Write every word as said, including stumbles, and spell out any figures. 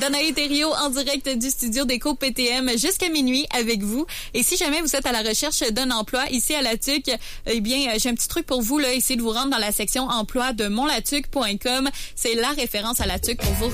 Danae Thériault en direct du studio d'Éco P T M jusqu'à minuit avec vous. Et si jamais vous êtes à la recherche d'un emploi ici à Latuc, eh bien, j'ai un petit truc pour vous, là. Essayez de vous rendre dans la section emploi de mon latuc point com. C'est la référence à Latuc pour vous